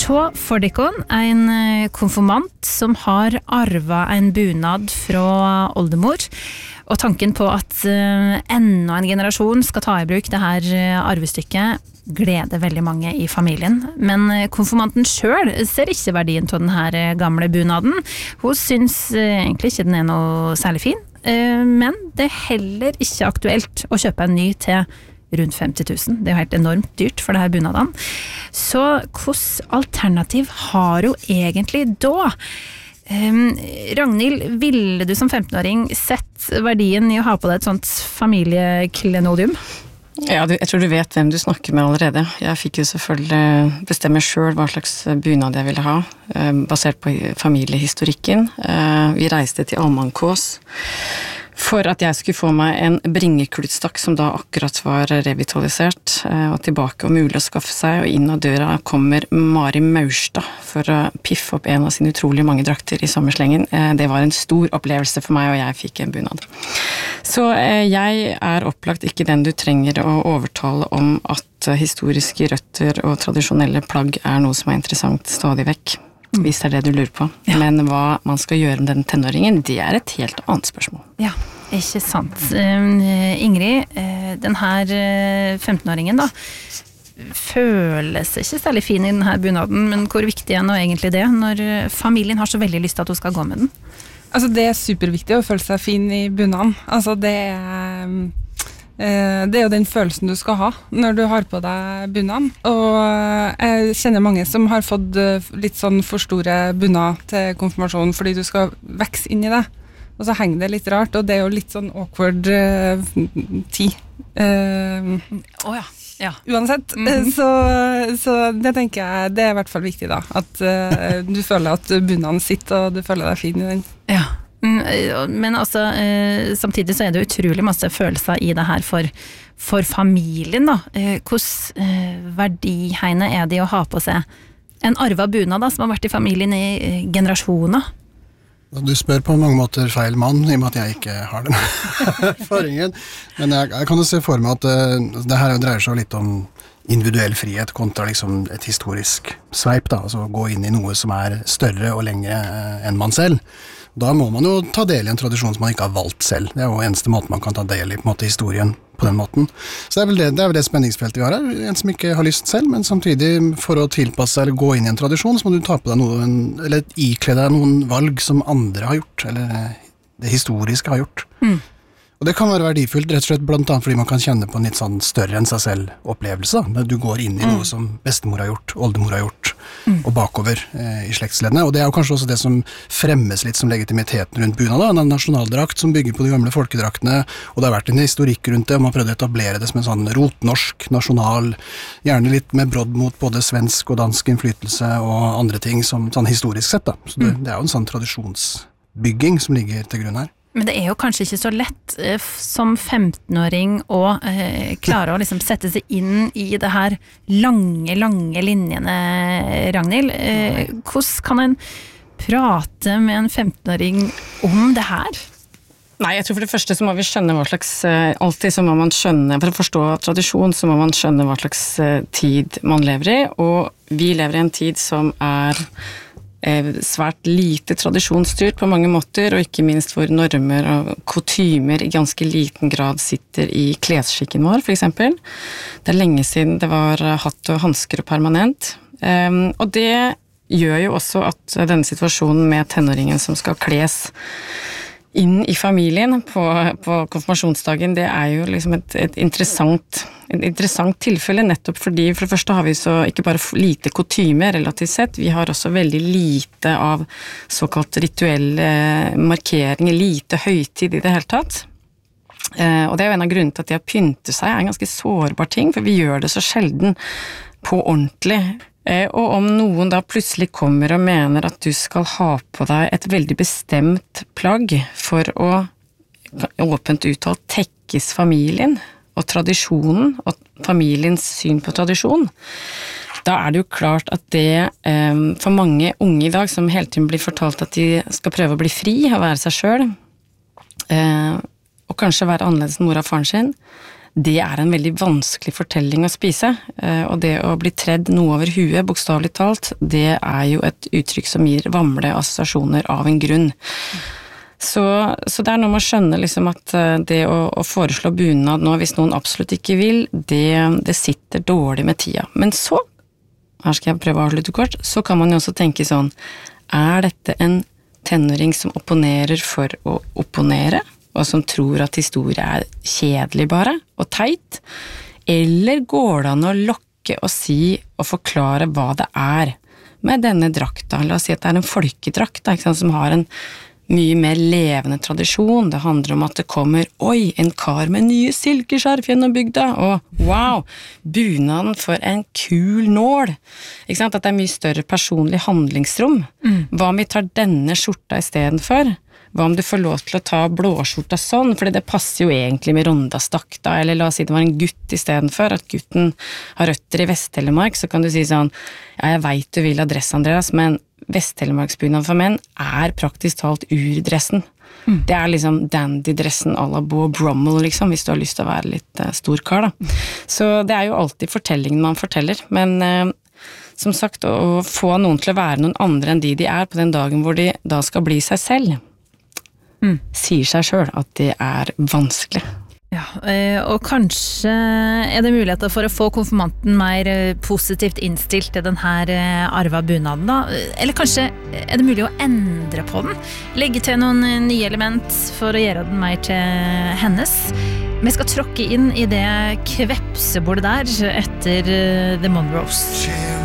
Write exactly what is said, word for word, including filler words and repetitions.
Så får dere en konfirmant som har arvet en bunad fra oldemor, og tanken på at enda en generasjon skal ta i bruk det her arvestykket gleder veldig mange i familien. Men konfirmanten selv ser ikke verdien av den her gamle bunaden. Hun syns egentlig ikke den er noe særlig fin, men det er heller ikke aktuelt å kjøpe en ny til rundt femti tusen. Det er jo helt enormt dyrt for det her bunaden. Så hvilket alternativ har hun egentlig da? Um, Ragnhild, ville du som femtenåring sett verdien i å ha på deg et sånt familieklenodium? Ja, du, jeg tror du vet hvem du snakker med allerede. Jeg fikk jo selvfølgelig bestemme selv hva slags bunad jeg ville ha, basert på familiehistorikken. Vi reiste til Almankås for at jeg skulle få meg en bringeklutstakk som da akkurat var revitalisert og tilbake og mulig å skaffe seg, og inn av døra kommer Mari Maurstad for å piffe opp en av sine utrolig mange drakter i sommerslengen. Det var en stor opplevelse for meg, og jeg fikk en bunad. Så jeg er opplagt ikke den du trenger å overtale om at historiske røtter og tradisjonelle plagg er noe som er interessant stadig vekk. Hvis det er det du lurer på. Ja. Men hva man skal gjøre med den tenåringen, det er et helt annet spørsmål. Ja, ikke sant. Uh, Ingrid, uh, den her uh, femtenåringen da, føles ikke særlig fin i denne bunaden, men hvor viktig er nå egentlig det, når familien har så veldig lyst til at hun skal gå med den? Altså, det er superviktig å føle seg fin i bunaden. Altså, det er... Um Det er jo den følelsen du skal ha når du har på deg bunaden. Og jeg kjenner mange som har fått litt sånn for store bunad til konfirmasjonen fordi du skal vekse inn i det. Og så henger det litt rart, og det er jo litt sånn awkward uh, tid. Uh, oh ja. Ja. Uansett. Mm-hmm. Så, så det tenker jeg, det er i hvert fall viktig da. At uh, du føler at bunaden sitter, og du føler deg fin i den. Ja. Men altså, samtidig så er det utrolig masse følelser i det her for, for familien da. Hvordan verdihegne er det å ha på seg en arvet bunad da, som har vært i familien i generasjoner? Du spør på mange måter feil mann, i og med at jeg ikke har den erfaringen. Men jeg, jeg kan jo se for meg at uh, det her dreier seg litt om individuell frihet kontra liksom et historisk sveip, da. Altså gå inn i noe som er større og lengre uh, enn man selv. Da må man jo ta del i en tradisjon som man ikke har valgt selv. Det er jo eneste måten man kan ta del i på en måte, historien på den måten. Så det er vel det, det, er vel det spenningsfeltet vi har her. En som ikke har lyst selv, men samtidig for å tilpasse seg eller gå inn i en tradisjon, så må du ta på deg noen, eller ikle deg noen valg som andre har gjort, eller det historiske har gjort. Mm. Og det kan være verdifullt, rett og slett blant annet fordi man kan kjenne på en litt sånn større enn seg selv opplevelse, da. Du går inn i noe som bestemor har gjort, oldemor har gjort, mm. og bakover eh, i slektsleddene. Og det er jo kanskje også det som fremmes litt som legitimiteten rundt bunad, da. En nasjonaldrakt som bygger på de gamle folkedraktene, og det har vært en historikk rundt det, og man har prøvd å etablere det som en sånn rotnorsk, nasjonal, gjerne litt med brodd mot både svensk og dansk innflytelse og andre ting som sånn historisk sett, da. Så det, mm. det er jo en sånn tradisjonsbygging som ligger til grunn her. Men det er jo kanskje ikke så lett eh, som femtenåring å eh, klare å liksom sette seg inn i det her lange, lange linjene, Ragnhild. Eh, hvordan kan en prate med en femtenåring om det her? Nei, jeg tror for det første så må vi skjønne hva slags, alltid så må man skjønne, for å forstå tradisjon så må man skjønne hva slags tid man lever i, og vi lever i en tid som er svært lite tradisjonsstyrt på mange måter, og ikke minst hvor normer og kutymer i ganske liten grad sitter i klesskikken vår, for eksempel. Det er lenge siden det var hatt og hansker og permanent, um, og det gjør jo også at denne situasjonen med tenåringen som skal kles inn i familien på, på konfirmasjonsdagen, det er jo liksom et, et interessant et interessant tilfelle, nettopp fordi for det første har vi så ikke bare lite kutyme relativt sett, vi har også veldig lite av såkalt rituelle markeringer, lite høytid i det hele tatt. Eh, og det er jo en av grunnene til at det å pynte seg er en ganske sårbar ting, for vi gjør det så sjelden på ordentlig. Eh, og om noen da plutselig kommer og mener at du skal ha på deg et veldig bestemt plagg for å åpent uttalt tekkes familien, og tradisjonen, og familiens syn på tradisjon, da er det jo klart at det eh, for mange unge i dag, som hele tiden blir fortalt at de skal prøve å bli fri, og være seg selv, eh, og kanskje være annerledes enn mor og faren sin, det er en veldig vanskelig fortelling å spise, og det å bli tredd noe over huet, bokstavelig talt, det er jo et uttrykk som gir vamle assosiasjoner av en grunn. Så, så det er noe med å skjønne liksom at det å, å foreslå bunad nå, hvis noen absolutt ikke vil, det, det sitter dårlig med tida. Men så, her skal jeg prøve å avslutte kort, så kan man jo også tenke sånn, er dette en tenåring som opponerer for å opponere, og som tror at historie er kjedelig bare, og teit, eller går det an å lokke og si og forklare hva det er med denne drakta? La oss si at det er en folkedrakt, da, ikke sant, som har en mye mer levende tradisjon. Det handler om at det kommer, oi, en kar med nye silkeskjerf gjennom bygda, og wow, bunaden for en kul nål. Ikke sant? At det er mye større personlig handlingsrom. Mm. Hva om vi tar denne skjorta i stedet for? Hva om du får lov til å ta blåskjorta sånn, fordi det passer jo egentlig med rondastakta, eller la oss si det var en gutt i stedet for, at gutten har røtter i Vest-Telemark, så kan du si sånn, ja, jeg vet du vil ha dress, Andreas, men Vest-Telemarksbunad for menn er praktisk talt urdressen. Mm. Det er liksom dandy-dressen à la Beau Brummel, liksom, hvis du har lyst til å være litt uh, stor kar, da. Så det er jo alltid fortellingen man forteller, men uh, som sagt, å få noen til å være noen andre enn de de er på den dagen hvor de da skal bli seg selv, mm. sier seg selv at det er vanskelig. Ja, og kanskje er det muligheter for å få konfirmanten mer positivt innstilt til den her arva bunaden da, eller kanskje er det mulig å endre på den, legge til noen nye element for å gjøre den mer til hennes. Vi skal tråkke inn i det kvepsebordet der etter The Monroes.